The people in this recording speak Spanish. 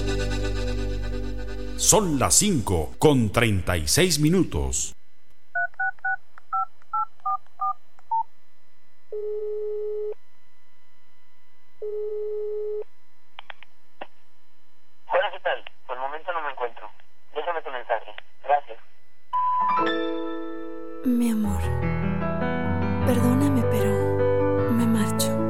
Son las 5:36. Hola, ¿qué tal? Por el momento no me encuentro. Déjame tu mensaje. Gracias. Mi amor, perdóname, pero me marcho.